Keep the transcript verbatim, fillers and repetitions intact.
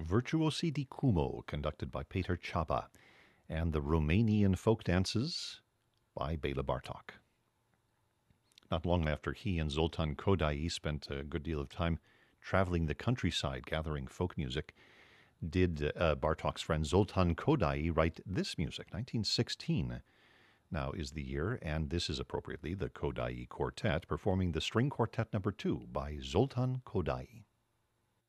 Virtuosi di Cumo, conducted by Peter Csaba, and the Romanian folk dances by Bela Bartok. Not long after he and Zoltan Kodaly spent a good deal of time traveling the countryside gathering folk music, did uh, Bartok's friend Zoltan Kodaly write this music. nineteen sixteen now is the year, and this is appropriately the Kodaly Quartet performing the String Quartet number two by Zoltan Kodaly.